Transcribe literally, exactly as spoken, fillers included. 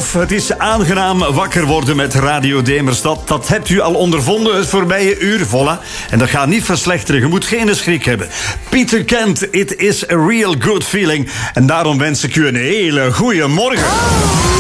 Of het is aangenaam wakker worden met Radio Demerstad. Dat hebt u al ondervonden het voorbije uur, voilà. En dat gaat niet verslechteren, je moet geen schrik hebben. Peter Kent, it is a real good feeling. En daarom wens ik u een hele goede morgen.